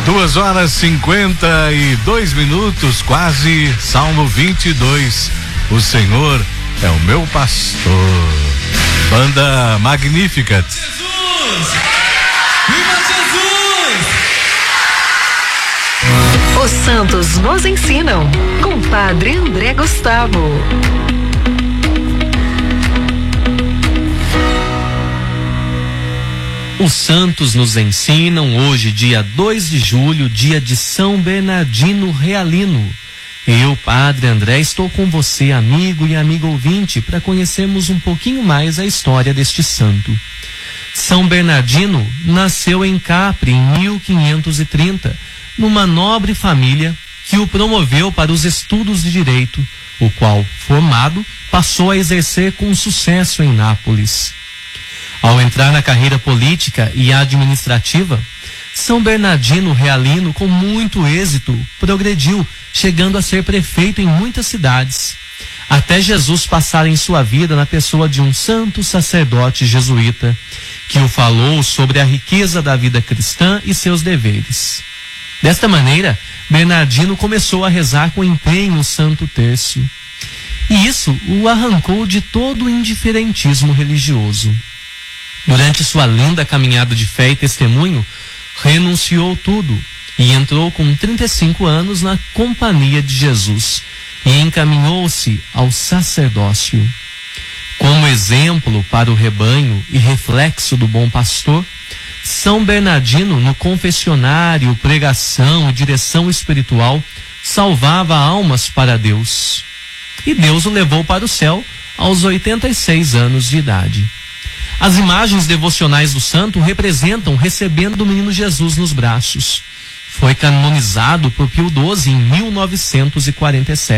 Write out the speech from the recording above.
2h52, quase Salmo 22. O Senhor é o meu pastor. Banda Magnífica. Jesus! Viva Jesus! Os santos nos ensinam, com Padre André Gustavo. Os santos nos ensinam hoje, dia 2 de julho, dia de São Bernardino Realino. Eu, Padre André, estou com você, amigo e amigo ouvinte, para conhecermos um pouquinho mais a história deste santo. São Bernardino nasceu em Capri em 1530, numa nobre família que o promoveu para os estudos de direito, o qual, formado, passou a exercer com sucesso em Nápoles. Ao entrar na carreira política e administrativa, São Bernardino Realino, com muito êxito, progrediu, chegando a ser prefeito em muitas cidades, até Jesus passar em sua vida na pessoa de um santo sacerdote jesuíta, que o falou sobre a riqueza da vida cristã e seus deveres. Desta maneira, Bernardino começou a rezar com empenho o Santo Terço. E isso o arrancou de todo o indiferentismo religioso. Durante sua linda caminhada de fé e testemunho, renunciou tudo e entrou com 35 anos na companhia de Jesus e encaminhou-se ao sacerdócio. Como exemplo para o rebanho e reflexo do bom pastor, São Bernardino, no confessionário, pregação e direção espiritual, salvava almas para Deus. E Deus o levou para o céu aos 86 anos de idade. As imagens devocionais do santo representam recebendo o menino Jesus nos braços. Foi canonizado por Pio XII em 1947.